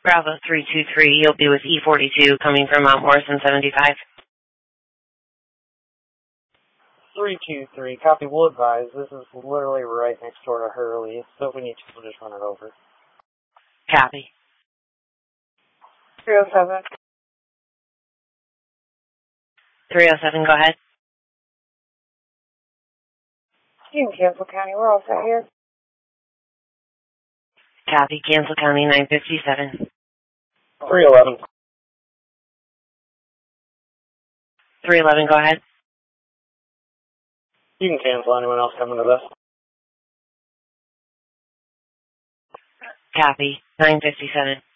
Bravo 323, you'll be with E42 coming from Mount Morrison 75. 323, copy. Will advise. This is literally right next door to Hurley, so if we need to, we'll just run it over. Copy. 307. 307, go ahead. You can cancel County. We're all set here. Copy. Cancel County 957. 311. 311, go ahead. You can cancel anyone else coming to this. Copy. 957.